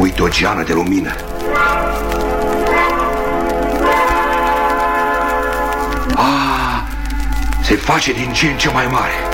Uite o geană de lumină. Se face din ce în ce mai mare.